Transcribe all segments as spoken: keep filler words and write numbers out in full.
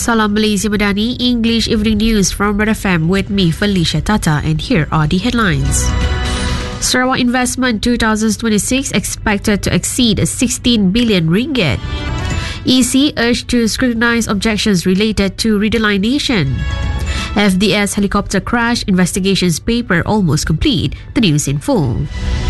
Salam Malaysia Madani, English Evening News from Red F M with me, Felicia Tata, and here are the headlines. Sarawak Investment twenty twenty-six expected to exceed sixteen billion ringgit. E C urged to scrutinise objections related to redelineation. F D S helicopter crash investigations paper almost complete. The news in full.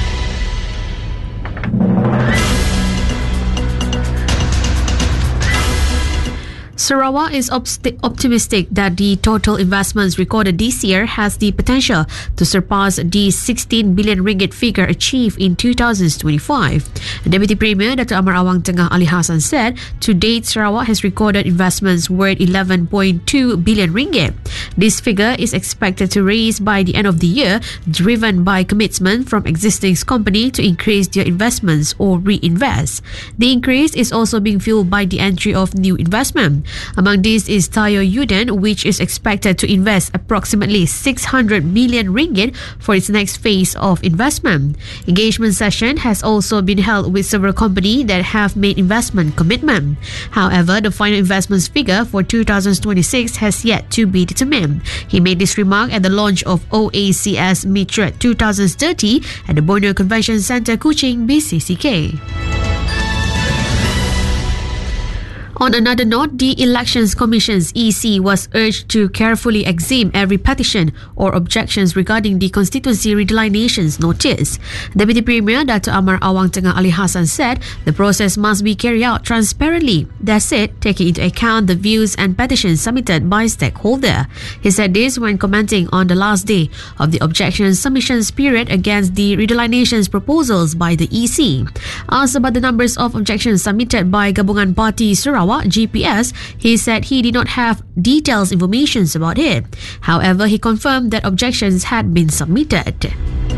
Sarawak is obst- optimistic that the total investments recorded this year has the potential to surpass the sixteen billion ringgit figure achieved in two thousand twenty-five. Deputy Premier Dato' Amar Awang Tengah Ali Hassan said, to date Sarawak has recorded investments worth eleven point two billion ringgit. This figure is expected to rise by the end of the year, driven by commitment from existing companies to increase their investments or reinvest. The increase is also being fueled by the entry of new investment. Among these is Tayo Yuden, which is expected to invest approximately six hundred million ringgit for its next phase of investment. Engagement session has also been held with several companies that have made investment commitment. However, the final investments figure for two thousand twenty-six has yet to be determined. He made this remark at the launch of O A C S Mitra twenty thirty at the Borneo Convention Centre, Kuching, B C C K. On another note, the Elections Commission's E C was urged to carefully examine every petition or objections regarding the constituency redelineations notice. Deputy Premier Dato' Amar Awang Tengah Ali Hassan said the process must be carried out transparently. That's it, taking into account the views and petitions submitted by stakeholders. He said this when commenting on the last day of the objection submissions period against the redelineations proposals by the E C. Asked about the numbers of objections submitted by Gabungan Party Sarawak G P S, he said he did not have details information about it. However, he confirmed that objections had been submitted.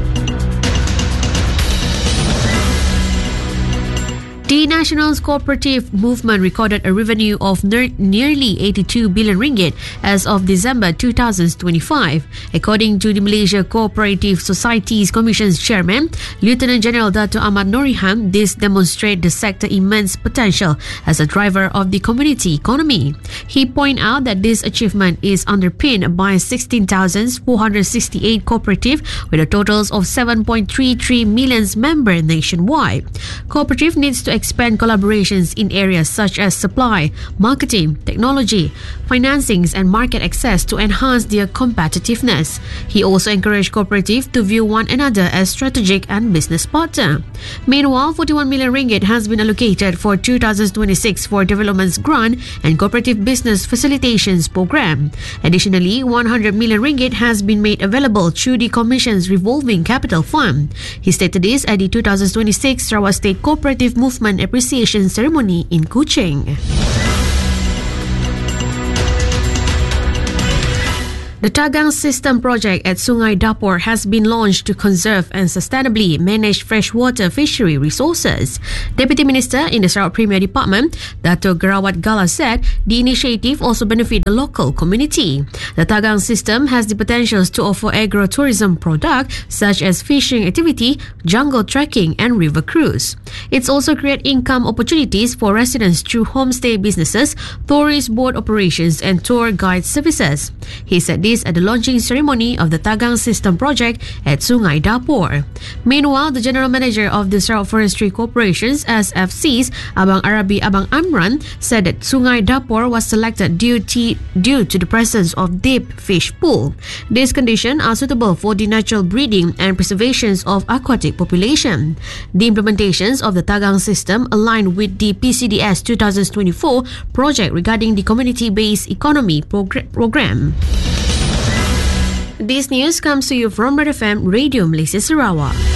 The National Cooperative Movement recorded a revenue of ner- nearly eighty-two billion ringgit as of December two thousand twenty-five. According to the Malaysia Cooperative Societies Commission's chairman, Lieutenant General Dato' Ahmad Norihan, this demonstrates the sector's immense potential as a driver of the community economy. He pointed out that this achievement is underpinned by sixteen thousand four hundred sixty-eight cooperatives with a total of seven point three three million members nationwide. Cooperative needs to expand collaborations in areas such as supply, marketing, technology, financings and market access to enhance their competitiveness. He also encouraged cooperatives to view one another as strategic and business partner. Meanwhile, forty-one million ringgit has been allocated for two thousand twenty-six for Development's Grant and Cooperative Business Facilitations Program. Additionally, one hundred million ringgit has been made available through the Commission's Revolving Capital Fund. He stated this at the two thousand twenty-six Sarawak State Cooperative Movement Appreciation Ceremony in Kuching. The Tagang System project at Sungai Dapur has been launched to conserve and sustainably manage freshwater fishery resources. Deputy Minister in the Sarawak Premier Department, Dato' Gerawat Gala, said the initiative also benefits the local community. The Tagang System has the potential to offer agro-tourism products such as fishing activity, jungle trekking and river cruise. It's also create income opportunities for residents through homestay businesses, tourist board operations and tour guide services. He said this at the launching ceremony of the Tagang System project at Sungai Dapur. Meanwhile, the General Manager of the Sarawak Forestry Corporation's S F Cs, Abang Arabi Abang Amran, said that Sungai Dapur was selected due to, due to the presence of deep fish pool. These conditions are suitable for the natural breeding and preservation of aquatic population. The implementations of the Tagang System align with the P C D S twenty twenty-four project regarding the community-based economy progr- program. This news comes to you from Red F M Radio Malaysia Sarawak.